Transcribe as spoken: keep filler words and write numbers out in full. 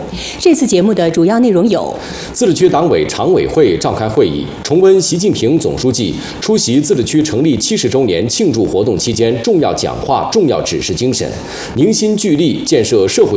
这次节目的主要内容有： 自治区党委常委会召开会议，重温习近平总书记出席自治区成立七十周年庆祝活动期间重要讲话、重要指示精神，凝心聚力建设社会